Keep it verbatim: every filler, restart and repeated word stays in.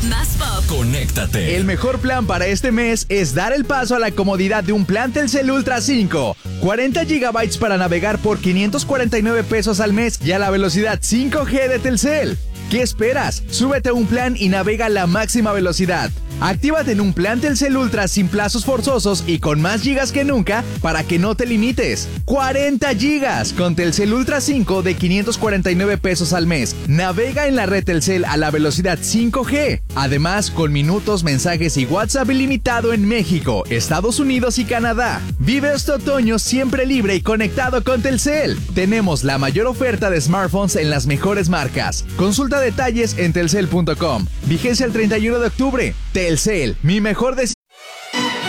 Más pop. Conéctate. El mejor plan para este mes es dar el paso a la comodidad de un plan Telcel Ultra cinco. cuarenta gigabytes para navegar por quinientos cuarenta y nueve pesos al mes y a la velocidad cinco G de Telcel. ¿Qué esperas? Súbete a un plan y navega a la máxima velocidad. Actívate en un plan Telcel Ultra sin plazos forzosos y con más gigas que nunca para que no te limites. cuarenta gigas con Telcel Ultra cinco de quinientos cuarenta y nueve pesos al mes. Navega en la red Telcel a la velocidad cinco G. Además, con minutos, mensajes y WhatsApp ilimitado en México, Estados Unidos y Canadá. Vive este otoño siempre libre y conectado con Telcel. Tenemos la mayor oferta de smartphones en las mejores marcas. Consulta detalles en telcel punto com. Vigencia el treinta y uno de octubre. Telcel, mi mejor decisión.